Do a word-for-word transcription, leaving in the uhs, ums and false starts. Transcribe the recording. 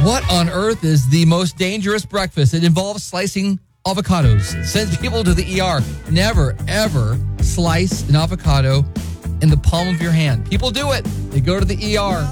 What on earth is the most dangerous breakfast? It involves slicing avocados. Sends people to the E R. Never, ever slice an avocado in the palm of your hand. People do it. They go to the E R.